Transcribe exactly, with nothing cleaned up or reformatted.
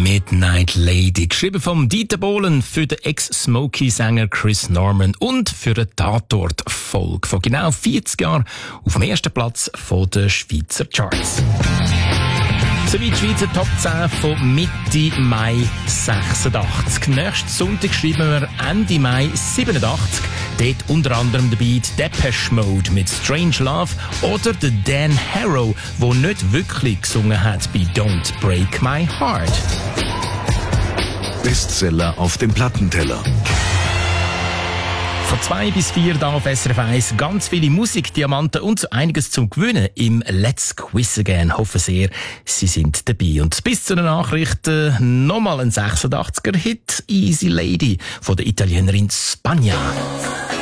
Midnight Lady, geschrieben vom Dieter Bohlen für den Ex-Smokey-Sänger Chris Norman und für eine Tatort-Folge von genau vierzig Jahren auf dem ersten Platz von den Schweizer Charts. Soweit die Schweizer Top zehn von Mitte Mai sechsundachtzig. Nächsten Sonntag schreiben wir Ende Mai siebenundachtzig. Dort unter anderem dabei die Depeche Mode mit Strange Love oder der Dan Harrow, der nicht wirklich gesungen hat bei Don't Break My Heart. Bestseller auf dem Plattenteller. Von zwei bis vier da auf S R F eins ganz viele Musikdiamanten und so einiges zum Gewinnen im Let's Quiz Again. Hoffen sehr, Sie sind dabei. Und bis zu den Nachrichten nochmal ein sechsundachtziger Hit, Easy Lady von der Italienerin Spagna.